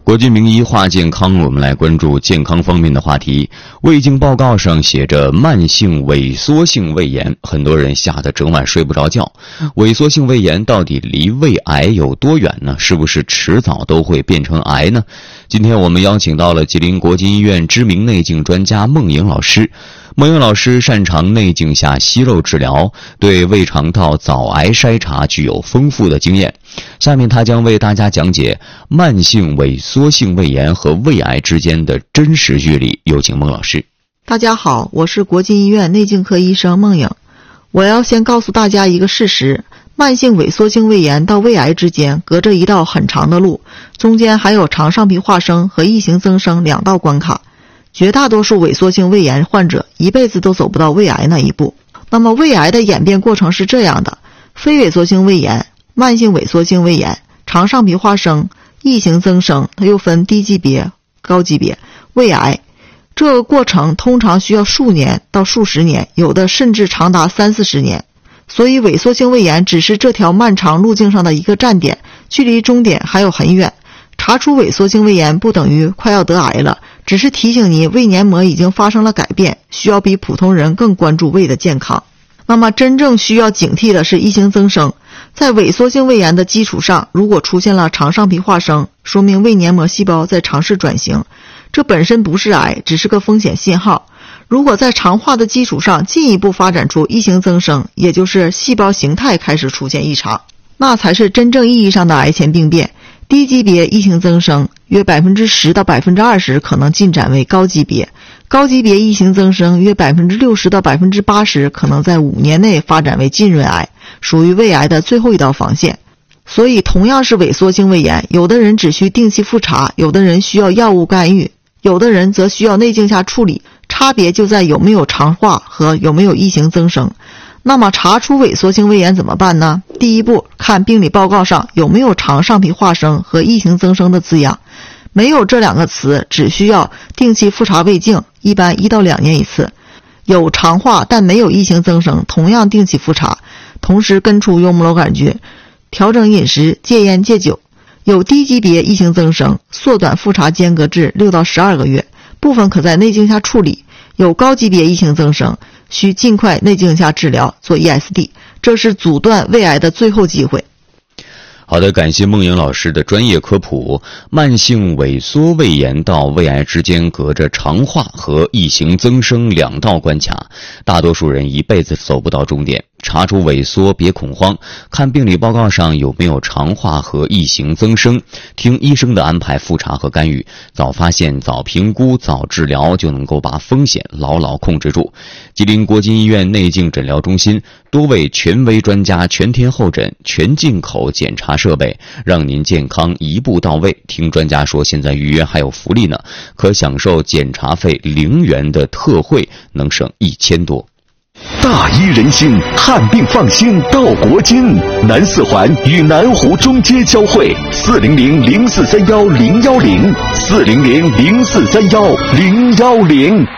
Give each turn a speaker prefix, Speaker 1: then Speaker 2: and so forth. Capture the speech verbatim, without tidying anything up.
Speaker 1: 国际名医话健康，我们来关注健康方面的话题。胃镜报告上写着慢性萎缩性胃炎，很多人吓得整晚睡不着觉。萎缩性胃炎到底离胃癌有多远呢？是不是迟早都会变成癌呢？今天我们邀请到了吉林国际医院知名内镜专家孟颖老师。孟颖老师擅长内镜下息肉治疗，对胃肠道早癌筛查具有丰富的经验。下面他将为大家讲解慢性萎缩性胃炎和胃癌之间的真实剧例。有请孟老师。
Speaker 2: 大家好，我是国际医院内镜科医生孟颖。我要先告诉大家一个事实，慢性萎缩性胃炎到胃癌之间隔着一道很长的路，中间还有肠上皮化生和异型增生两道关卡。绝大多数萎缩性胃炎患者一辈子都走不到胃癌那一步。那么胃癌的演变过程是这样的：非萎缩性胃炎、慢性萎缩性胃炎、肠上皮化生、异型增生，它又分低级别、高级别。胃癌这个过程通常需要数年到数十年，有的甚至长达三四十年。所以萎缩性胃炎只是这条漫长路径上的一个站点，距离终点还有很远。查出萎缩性胃炎不等于快要得癌了，只是提醒你胃黏膜已经发生了改变，需要比普通人更关注胃的健康。那么真正需要警惕的是异型增生。在萎缩性胃炎的基础上，如果出现了肠上皮化生，说明胃黏膜细胞在尝试转型，这本身不是癌，只是个风险信号。如果在肠化的基础上进一步发展出异型增生，也就是细胞形态开始出现异常，那才是真正意义上的癌前病变。低级别异型增生约 百分之十 到 百分之二十 可能进展为高级别，高级别异型增生约 百分之六十 到 百分之八十 可能在五年内发展为浸润癌，属于胃癌的最后一道防线。所以同样是萎缩性胃炎，有的人只需定期复查，有的人需要药物干预，有的人则需要内镜下处理，差别就在有没有肠化和有没有异型增生。那么查出萎缩性胃炎怎么办呢？第一步，看病理报告上有没有肠上皮化生和异型增生的字样。没有这两个词，只需要定期复查胃镜，一般一到两年一次。有肠化但没有异型增生，同样定期复查，同时根除幽门螺杆菌，调整饮食，戒烟戒酒。有低级别异型增生，缩短复查间隔至六到十二个月，部分可在内镜下处理。有高级别异型增生，需尽快内镜下治疗，做 E S D， 这是阻断胃癌的最后机会。
Speaker 1: 好的，感谢孟颖老师的专业科普。慢性萎缩胃炎到胃癌之间隔着肠化和异型增生两道关卡，大多数人一辈子走不到终点。查出萎缩别恐慌，看病理报告上有没有肠化和异型增生，听医生的安排复查和干预，早发现早评估早治疗，就能够把风险牢牢控制住。吉林国际医院内镜诊疗中心多位权威专家全天候诊全进口检查设备，让您健康一步到位。听专家说现在预约还有福利呢，可享受检查费零元的特惠，能省一千多。
Speaker 3: 大医人心，看病放心到国金。南四环与南湖中街交汇，四零零零四三幺零幺零，四零零零四三幺零幺零。